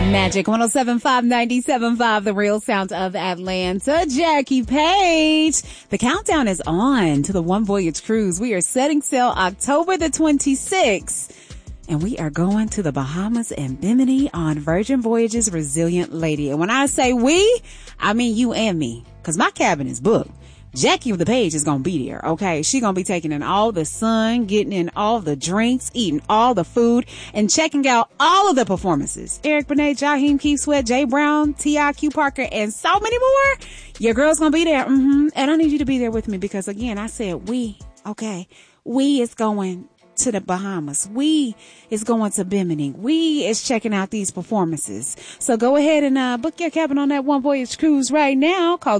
Magic 107.5, 97.5, the real sound of Atlanta. Jackie Page. The countdown is on to the One Voyage Cruise. We are setting sail October the 26th. And we are going to the Bahamas and Bimini on Virgin Voyages Resilient Lady. And when I say we, I mean you and me. Cause my cabin is booked. Jackie of the Page is going to be there, okay? She going to be taking in all the sun, getting in all the drinks, eating all the food, and checking out all of the performances. Eric Benet, Jaheim Keith Sweat, Jay Brown, T.I.Q. Parker, and so many more. Your girl's going to be there. And I need you to be there with me because, again, I said we, okay? We is going to the Bahamas. We is going to Bimini. We is checking out these performances. So go ahead and book your cabin on that One Voyage Cruise right now. Call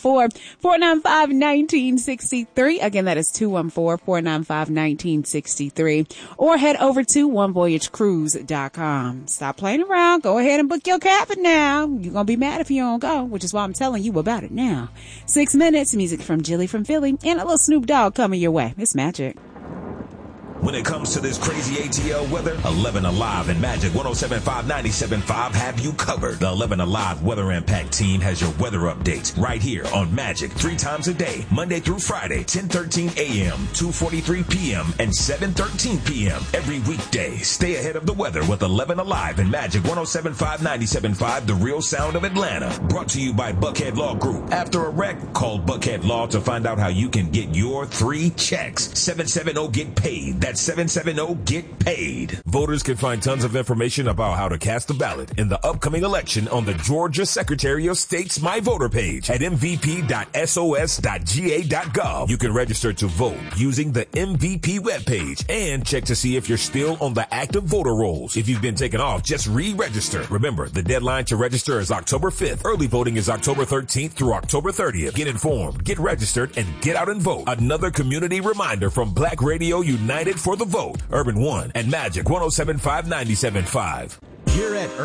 214-495-1963. Again, that is 214-495-1963. Or head over to onevoyagecruise.com. Stop playing around. Go ahead and book your cabin now. You're going to be mad if you don't go, which is why I'm telling you about it now. 6 minutes, music from Jilly from Philly, and a little Snoop Dogg coming your way. It's magic. When it comes to this crazy ATL weather, 11 Alive and Magic 107.5, 97.5 have you covered. The 11 Alive Weather Impact team has your weather updates right here on Magic 3 times a day, Monday through Friday, 10:13 a.m., 2:43 p.m., and 7:13 p.m. every weekday. Stay ahead of the weather with 11 Alive and Magic 107.5, 97.5, the real sound of Atlanta. Brought to you by Buckhead Law Group. After a wreck, call Buckhead Law to find out how you can get your 3 checks. 770-GET-PAID. That's 770-GET-PAID. Voters can find tons of information about how to cast a ballot in the upcoming election on the Georgia Secretary of State's My Voter page at mvp.sos.ga.gov. You can register to vote using the MVP webpage and check to see if you're still on the active voter rolls. If you've been taken off, just re-register. Remember, the deadline to register is October 5th. Early voting is October 13th through October 30th. Get informed, get registered, and get out and vote. Another community reminder from Black Radio United for the Vote, Urban One, and Magic 107.5, 97.5. Here at